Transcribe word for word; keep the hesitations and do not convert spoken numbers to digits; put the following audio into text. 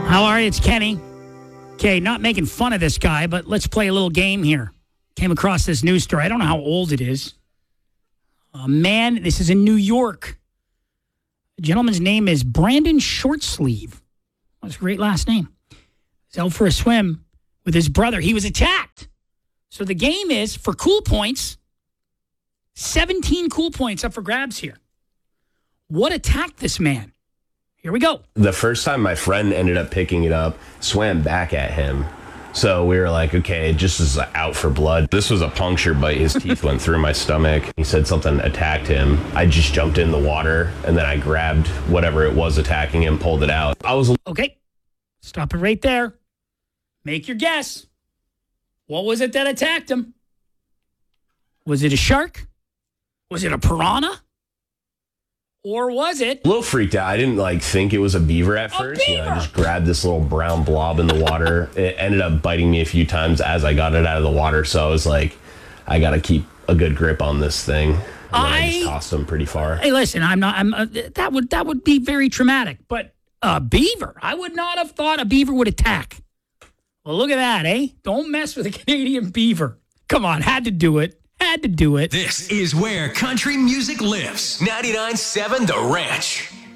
How are you? It's Kenny. Okay, not making fun of this guy, but let's play a little game here. Came across this news story. I don't know how old it is. A man, this is in New York. The gentleman's name is Brandon Shortsleeve. That's a great last name. He's out for a swim with his brother. He was attacked. So the game is for cool points. seventeen cool points up for grabs here. What attacked this man? Here we go. The first time my friend ended up picking it up, swam back at him. So we were like, okay, just is out for blood. This was a puncture bite. His teeth went through my stomach. He said something attacked him. I just jumped in the water, and then I grabbed whatever it was attacking him, pulled it out. I was... Okay, stop it right there. Make your guess. What was it that attacked him? Was it a shark? Was it a piranha? Or was it? A little freaked out. I didn't like think it was a beaver at first. Beaver! You know, I just grabbed this little brown blob in the water. It ended up biting me a few times as I got it out of the water. So I was like, I got to keep a good grip on this thing. And I, I just tossed him pretty far. Hey, listen, I'm not. I'm. Uh, that would that would be very traumatic. But a beaver, I would not have thought a beaver would attack. Well, look at that, eh? Don't mess with a Canadian beaver. Come on, had to do it. Had to do it. This is where country music lives. ninety-nine point seven The Ranch.